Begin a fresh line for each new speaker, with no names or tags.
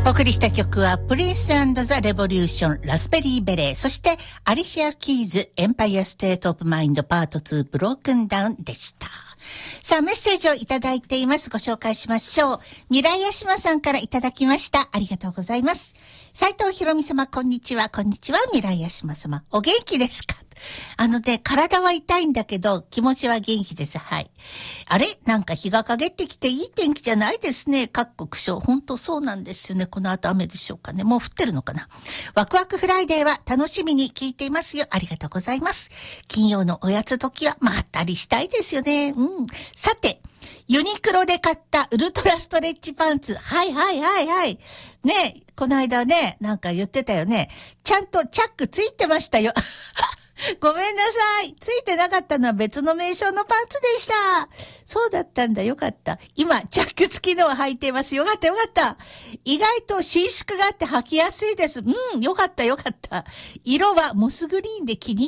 お送りした曲はプリンス&ザ・レボリューション、ラズベリーベレー、そしてアリシア・キーズ、エンパイア・ステート・オブ・マインドパート2、ブロークンダウンでした。さあ、メッセージをいただいています。ご紹介しましょう。未来屋島さんからいただきました。ありがとうございます。斉藤ひろみ様、こんにちは。こんにちは。未来屋島様。お元気ですか？体は痛いんだけど、気持ちは元気です。はい。あれ？なんか日が陰ってきていい天気じゃないですね。各国省。本当そうなんですよね。この後雨でしょうかね。もう降ってるのかな。ワクワクフライデーは楽しみに聞いていますよ。ありがとうございます。金曜のおやつ時はまったりしたいですよね。さて、ユニクロで買ったウルトラストレッチパンツ。はい。ねえ、この間ね、なんか言ってたよね。ちゃんとチャックついてましたよ。ごめんなさい。ついてなかったのは別の名称のパンツでした。そうだったんだ。よかった。今、チャック付きのを履いています。よかった。意外と伸縮があって履きやすいです。よかった。色はモスグリーンで気に